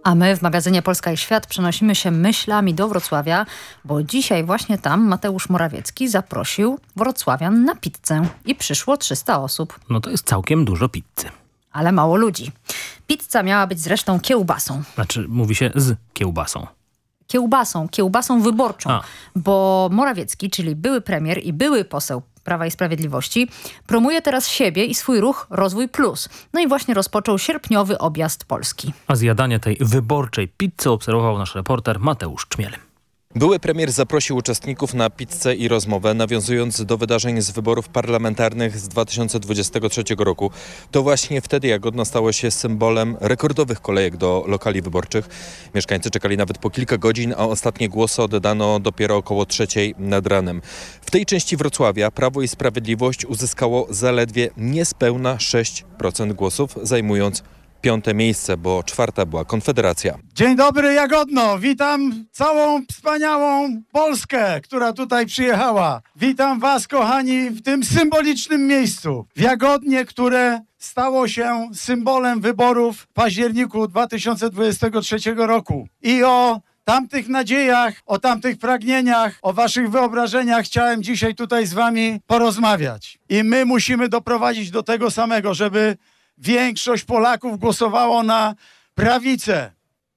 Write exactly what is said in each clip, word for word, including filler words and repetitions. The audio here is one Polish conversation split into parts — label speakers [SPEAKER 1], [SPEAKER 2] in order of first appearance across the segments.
[SPEAKER 1] A my w magazynie Polska i Świat przenosimy się myślami do Wrocławia, bo dzisiaj właśnie tam Mateusz Morawiecki zaprosił wrocławian na pizzę i przyszło trzysta osób.
[SPEAKER 2] No to jest całkiem dużo pizzy.
[SPEAKER 1] Ale mało ludzi. Pizza miała być zresztą kiełbasą.
[SPEAKER 2] Znaczy mówi się z kiełbasą.
[SPEAKER 1] Kiełbasą, kiełbasą wyborczą,
[SPEAKER 2] A.
[SPEAKER 1] bo Morawiecki, czyli były premier i były poseł Prawa i Sprawiedliwości, promuje teraz siebie i swój ruch Rozwój Plus. No i właśnie rozpoczął sierpniowy objazd Polski.
[SPEAKER 2] A zjadanie tej wyborczej pizzy obserwował nasz reporter Mateusz Czmiel.
[SPEAKER 3] Były premier zaprosił uczestników na pizzę i rozmowę, nawiązując do wydarzeń z wyborów parlamentarnych z dwa tysiące dwudziestego trzeciego roku. To właśnie wtedy Jagodno stało się symbolem rekordowych kolejek do lokali wyborczych. Mieszkańcy czekali nawet po kilka godzin, a ostatnie głosy oddano dopiero około trzeciej nad ranem. W tej części Wrocławia Prawo i Sprawiedliwość uzyskało zaledwie niespełna sześć procent głosów, zajmując piąte miejsce, bo czwarta była Konfederacja.
[SPEAKER 4] Dzień dobry Jagodno, witam całą wspaniałą Polskę, która tutaj przyjechała. Witam was, kochani, w tym symbolicznym miejscu. W Jagodnie, które stało się symbolem wyborów w październiku dwa tysiące dwudziestego trzeciego roku. I o tamtych nadziejach, o tamtych pragnieniach, o waszych wyobrażeniach chciałem dzisiaj tutaj z wami porozmawiać. I my musimy doprowadzić do tego samego, żeby większość Polaków głosowało na prawicę,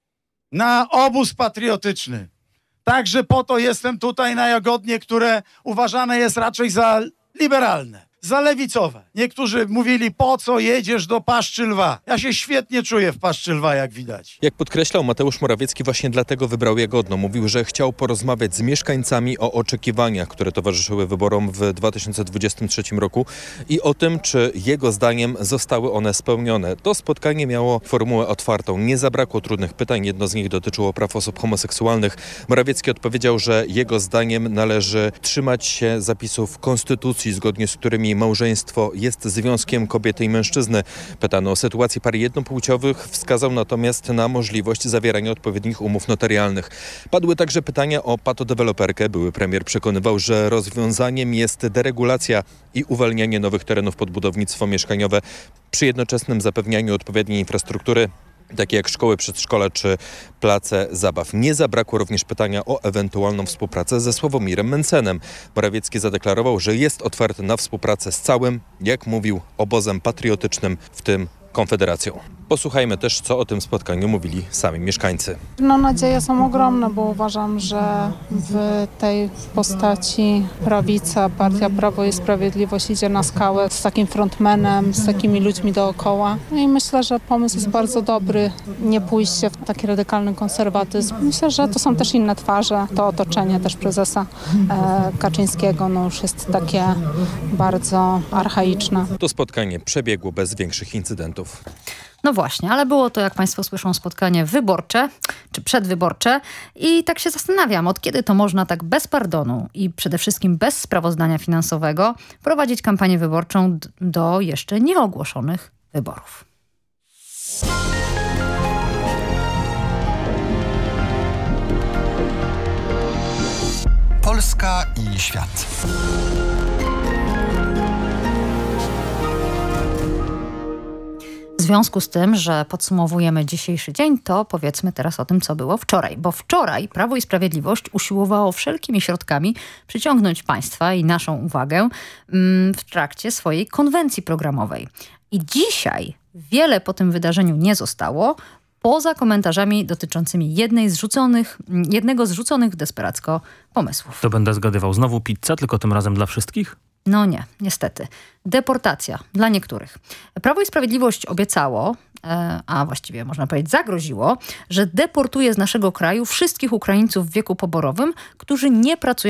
[SPEAKER 4] na obóz patriotyczny. Także po to jestem tutaj na Jagodnie, które uważane jest raczej za liberalne, za lewicowe. Niektórzy mówili, po co jedziesz do Paszczy Lwa? Ja się świetnie czuję w Paszczy Lwa, jak widać.
[SPEAKER 3] Jak podkreślał Mateusz Morawiecki, właśnie dlatego wybrał Jagodno. Mówił, że chciał porozmawiać z mieszkańcami o oczekiwaniach, które towarzyszyły wyborom w dwa tysiące dwudziestym trzecim roku i o tym, czy jego zdaniem zostały one spełnione. To spotkanie miało formułę otwartą. Nie zabrakło trudnych pytań. Jedno z nich dotyczyło praw osób homoseksualnych. Morawiecki odpowiedział, że jego zdaniem należy trzymać się zapisów konstytucji, zgodnie z którymi małżeństwo jest związkiem kobiety i mężczyzny. Pytano o sytuację par jednopłciowych, wskazał natomiast na możliwość zawierania odpowiednich umów notarialnych. Padły także pytania o patodeweloperkę. Były premier przekonywał, że rozwiązaniem jest deregulacja i uwalnianie nowych terenów pod budownictwo mieszkaniowe przy jednoczesnym zapewnianiu odpowiedniej infrastruktury, takie jak szkoły, przedszkola czy place zabaw. Nie zabrakło również pytania o ewentualną współpracę ze Sławomirem Mencenem. Morawiecki zadeklarował, że jest otwarty na współpracę z całym, jak mówił, obozem patriotycznym, w tym Konfederacją. Posłuchajmy też, co o tym spotkaniu mówili sami mieszkańcy.
[SPEAKER 5] No, nadzieje są ogromne, bo uważam, że w tej postaci prawica, partia Prawo i Sprawiedliwość idzie na skałę z takim frontmanem, z takimi ludźmi dookoła. No i myślę, że pomysł jest bardzo dobry, nie pójście w taki radykalny konserwatyzm. Myślę, że to są też inne twarze. To otoczenie też prezesa e, Kaczyńskiego no już jest takie bardzo archaiczne.
[SPEAKER 3] To spotkanie przebiegło bez większych incydentów.
[SPEAKER 1] No właśnie, ale było to, jak państwo słyszą, spotkanie wyborcze, czy przedwyborcze i tak się zastanawiam, od kiedy to można tak bez pardonu i przede wszystkim bez sprawozdania finansowego prowadzić kampanię wyborczą d- do jeszcze nieogłoszonych wyborów.
[SPEAKER 6] Polska i świat.
[SPEAKER 1] W związku z tym, że podsumowujemy dzisiejszy dzień, to powiedzmy teraz o tym, co było wczoraj. Bo wczoraj Prawo i Sprawiedliwość usiłowało wszelkimi środkami przyciągnąć państwa i naszą uwagę mm, w trakcie swojej konwencji programowej. I dzisiaj wiele po tym wydarzeniu nie zostało, poza komentarzami dotyczącymi jednej z rzuconych, jednego z rzuconych desperacko pomysłów.
[SPEAKER 2] To będę zgadywał. Znowu pizza, tylko tym razem dla wszystkich?
[SPEAKER 1] No nie, niestety. Deportacja dla niektórych. Prawo i Sprawiedliwość obiecało, a właściwie można powiedzieć zagroziło, że deportuje z naszego kraju wszystkich Ukraińców w wieku poborowym, którzy nie pracują